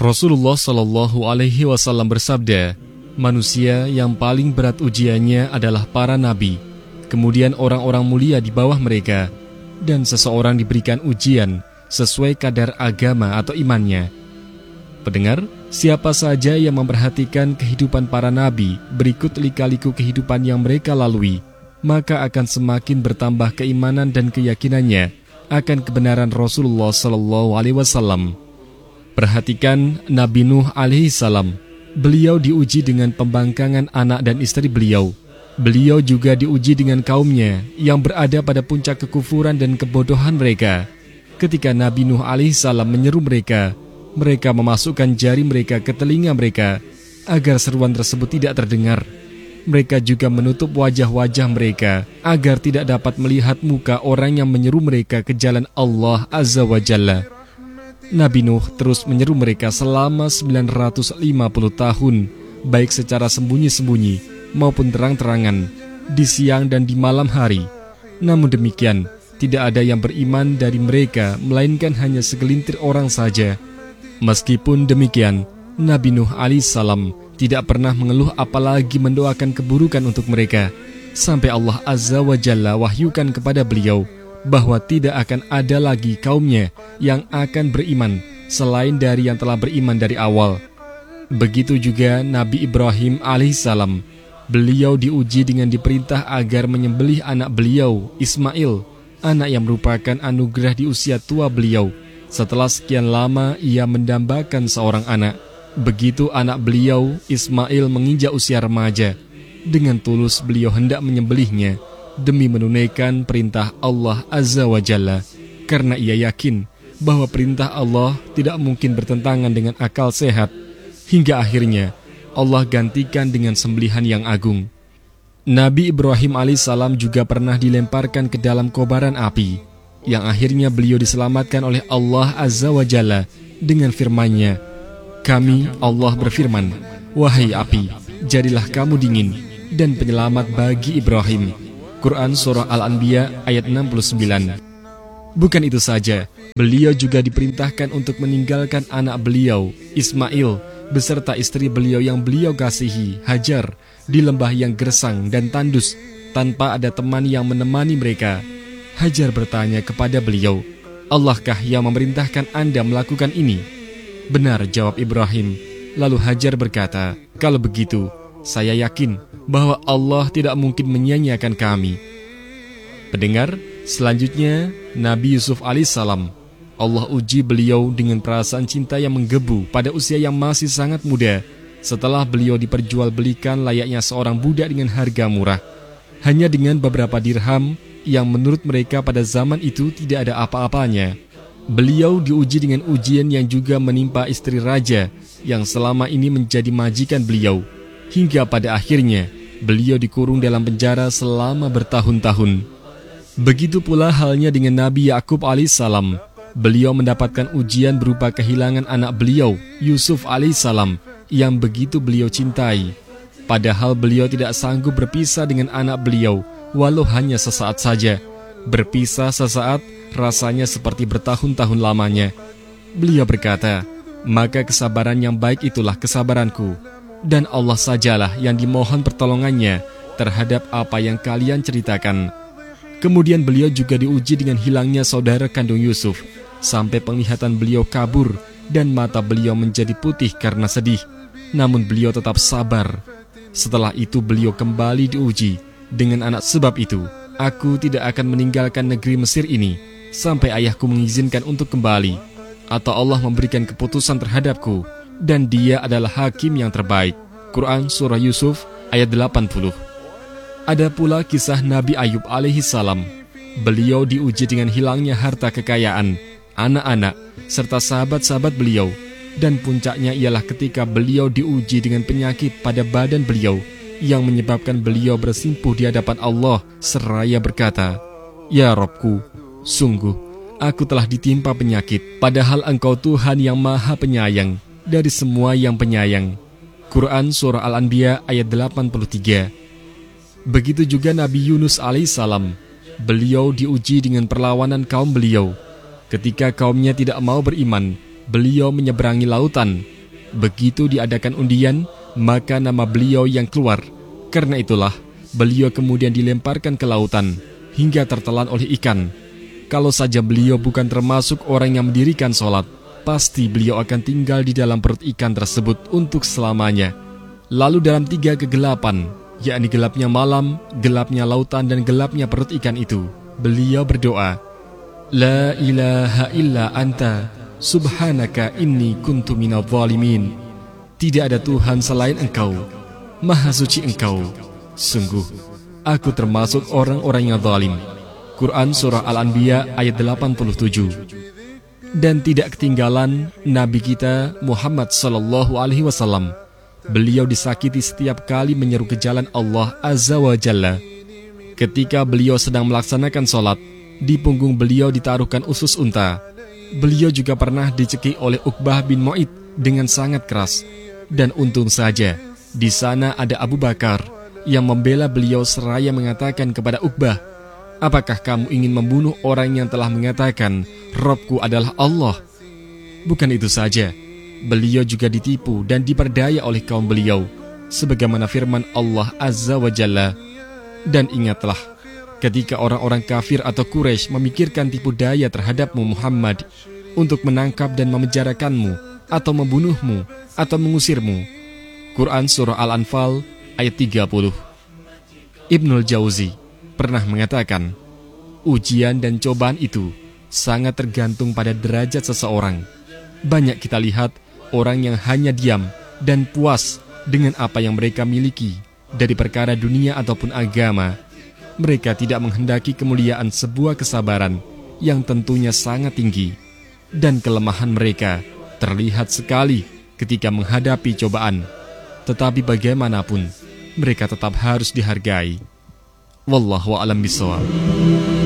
Rasulullah Shallallahu Alaihi Wasallam bersabda, manusia yang paling berat ujiannya adalah para nabi, kemudian orang-orang mulia di bawah mereka, dan seseorang diberikan ujian sesuai kadar agama atau imannya. Pendengar, siapa saja yang memperhatikan kehidupan para nabi berikut lika-liku kehidupan yang mereka lalui, maka akan semakin bertambah keimanan dan keyakinannya akan kebenaran Rasulullah Shallallahu Alaihi Wasallam. Perhatikan Nabi Nuh alaihissalam. Beliau diuji dengan pembangkangan anak dan istri beliau. Beliau juga diuji dengan kaumnya yang berada pada puncak kekufuran dan kebodohan mereka. Ketika Nabi Nuh alaihissalam menyeru mereka, mereka memasukkan jari mereka ke telinga mereka agar seruan tersebut tidak terdengar. Mereka juga menutup wajah-wajah mereka agar tidak dapat melihat muka orang yang menyeru mereka ke jalan Allah Azza wa Jalla. Nabi Nuh terus menyeru mereka selama 950 tahun, baik secara sembunyi-sembunyi maupun terang-terangan, di siang dan di malam hari. Namun demikian, tidak ada yang beriman dari mereka, melainkan hanya segelintir orang saja. Meskipun demikian, Nabi Nuh alaihissalam tidak pernah mengeluh apalagi mendoakan keburukan untuk mereka, sampai Allah Azza wa Jalla wahyukan kepada beliau bahwa tidak akan ada lagi kaumnya yang akan beriman selain dari yang telah beriman dari awal. Begitu juga Nabi Ibrahim alaihissalam. Beliau diuji dengan diperintah agar menyembelih anak beliau, Ismail, anak yang merupakan anugerah di usia tua beliau. Setelah sekian lama ia mendambakan seorang anak. Begitu anak beliau, Ismail, menginjak usia remaja, dengan tulus beliau hendak menyembelihnya demi menunaikan perintah Allah Azza wa Jalla, karena ia yakin bahwa perintah Allah tidak mungkin bertentangan dengan akal sehat. Hingga akhirnya Allah gantikan dengan sembelihan yang agung. Nabi Ibrahim alaihissalam juga pernah dilemparkan ke dalam kobaran api, yang akhirnya beliau diselamatkan oleh Allah Azza wa Jalla dengan firman-Nya, kami Allah berfirman, wahai api, jadilah kamu dingin dan penyelamat bagi Ibrahim. Quran Surah Al-Anbiya ayat 69. Bukan itu saja, beliau juga diperintahkan untuk meninggalkan anak beliau, Ismail, beserta istri beliau yang beliau kasihi, Hajar, di lembah yang gersang dan tandus, tanpa ada teman yang menemani mereka. Hajar bertanya kepada beliau, Allahkah yang memerintahkan Anda melakukan ini? Benar, jawab Ibrahim. Lalu Hajar berkata, kalau begitu, saya yakin bahwa Allah tidak mungkin menyia-nyiakan kami. Pendengar, selanjutnya Nabi Yusuf alaihissalam. Allah uji beliau dengan perasaan cinta yang menggebu pada usia yang masih sangat muda, setelah beliau diperjualbelikan layaknya seorang budak dengan harga murah, hanya dengan beberapa dirham yang menurut mereka pada zaman itu tidak ada apa-apanya. Beliau diuji dengan ujian yang juga menimpa istri raja yang selama ini menjadi majikan beliau, hingga pada akhirnya beliau dikurung dalam penjara selama bertahun-tahun. Begitu pula halnya dengan Nabi Yakub alaihissalam. Beliau mendapatkan ujian berupa kehilangan anak beliau, Yusuf alaihissalam, yang begitu beliau cintai. Padahal beliau tidak sanggup berpisah dengan anak beliau, walau hanya sesaat saja. Berpisah sesaat rasanya seperti bertahun-tahun lamanya. Beliau berkata, maka kesabaran yang baik itulah kesabaranku, dan Allah sajalah yang dimohon pertolongannya terhadap apa yang kalian ceritakan. Kemudian beliau juga diuji dengan hilangnya saudara kandung Yusuf, sampai penglihatan beliau kabur dan mata beliau menjadi putih karena sedih. Namun beliau tetap sabar. Setelah itu beliau kembali diuji dengan anak. Sebab itu, aku tidak akan meninggalkan negeri Mesir ini sampai ayahku mengizinkan untuk kembali, atau Allah memberikan keputusan terhadapku, dan dia adalah hakim yang terbaik. Quran Surah Yusuf ayat 80. Ada pula kisah Nabi Ayub alaihissalam. Beliau diuji dengan hilangnya harta kekayaan, anak-anak, serta sahabat-sahabat beliau. Dan puncaknya ialah ketika beliau diuji dengan penyakit pada badan beliau, yang menyebabkan beliau bersimpuh di hadapan Allah seraya berkata, Ya Rabbku, sungguh aku telah ditimpa penyakit, padahal Engkau Tuhan yang maha penyayang dari semua yang penyayang. Quran Surah Al-Anbiya ayat 83. Begitu juga Nabi Yunus alaihissalam. Beliau diuji dengan perlawanan kaum beliau. Ketika kaumnya tidak mau beriman, beliau menyeberangi lautan Begitu diadakan undian, maka nama beliau yang keluar. Karena itulah, beliau kemudian dilemparkan ke lautan, hingga tertelan oleh ikan. Kalau saja beliau bukan termasuk orang yang mendirikan sholat, pasti beliau akan tinggal di dalam perut ikan tersebut untuk selamanya. Lalu dalam 3 kegelapan, yakni gelapnya malam, gelapnya lautan, dan gelapnya perut ikan itu, beliau berdoa, La ilaha illa anta, subhanaka inni kuntu minadh dhalimin. Tidak ada Tuhan selain Engkau, Maha suci Engkau. Sungguh, aku termasuk orang-orang yang zalim. Quran Surah Al-Anbiya ayat 87. Dan tidak ketinggalan Nabi kita Muhammad SAW. Beliau disakiti setiap kali menyeru ke jalan Allah Azza wa Jalla. Ketika beliau sedang melaksanakan sholat, di punggung beliau ditaruhkan usus unta. Beliau juga pernah dicekik oleh Uqbah bin Mu'id dengan sangat keras. Dan untung saja, di sana ada Abu Bakar yang membela beliau seraya mengatakan kepada Uqbah, apakah kamu ingin membunuh orang yang telah mengatakan, Robku adalah Allah? Bukan itu saja, beliau juga ditipu dan diperdaya oleh kaum beliau, sebagaimana firman Allah Azza wa Jalla. Dan ingatlah, ketika orang-orang kafir atau Quraisy memikirkan tipu daya terhadapmu Muhammad, untuk menangkap dan memenjarakanmu, atau membunuhmu, atau mengusirmu. Quran Surah Al-Anfal ayat 30. Ibnul Jauzi pernah mengatakan, ujian dan cobaan itu sangat tergantung pada derajat seseorang. Banyak kita lihat orang yang hanya diam dan puas dengan apa yang mereka miliki dari perkara dunia ataupun agama. Mereka tidak menghendaki kemuliaan sebuah kesabaran yang tentunya sangat tinggi. Dan kelemahan mereka terlihat sekali ketika menghadapi cobaan. Tetapi bagaimanapun, mereka tetap harus dihargai. Wallahu a'lam bishawab.